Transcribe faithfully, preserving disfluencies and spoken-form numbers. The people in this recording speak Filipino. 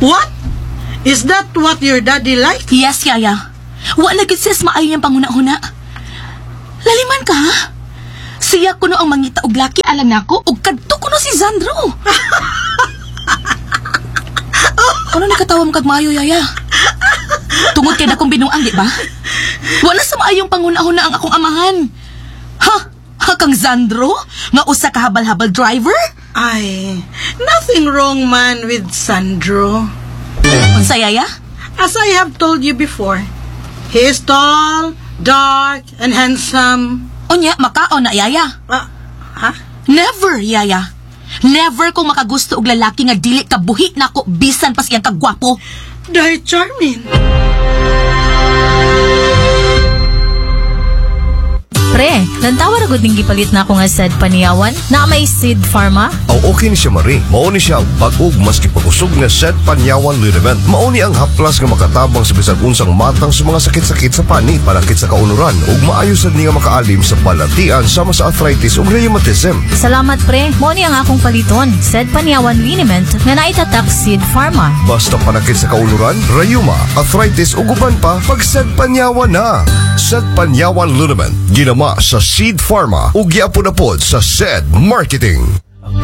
What? Is that what your daddy like? Yes, yaya. Wa na gid sis maayo niyang panguna-una. Laliman ka, ha? Siya kuno ang mangita og laki alang nako ug kadto kuno si Sandro. Ano ni katawam kag maayo, yaya? Tungod kay dakong binuang, di ba? Wala sa maayong panguna-una ang akong amahan. Ha? Ha kang Sandro? Nga usa ka habal-habal driver? Ay, nothing wrong man with Sandro. Unsa, yaya? As I have told you before, he is tall, dark, and handsome. Unya, makaon na, yaya. Ah, ha? Never, yaya. Never kong makagusto og lalaki nga dili kabuhi nako bisan pa siyang kagwapo. Dahil charming. Pre, lantawa ragod ning gipalit na ako nga sad paniyawan na may Seed Pharma. Ang okay ni siya, Marie. Mauni siya pag-ug maski pag-usog na Set Panyawan Liniment. Mauni ang haplas nga makatabang sa bisag unsang matang sa mga sakit-sakit sa pani, palakit sa kaunuran, ug maayo sad ni nga makaalim sa balatian sama sa arthritis ug rheumatism. Salamat pre, mo ni ang akong paliton. Seed Panyawan Liniment nga naitatak Seed Pharma. Basta panakit sa kaunuran, rheuma, arthritis ug uban pa, pag Set Panyawan na. Set Panyawan Liniment, ginama sa Seed Pharma ug giapon-apod sa Zed Marketing.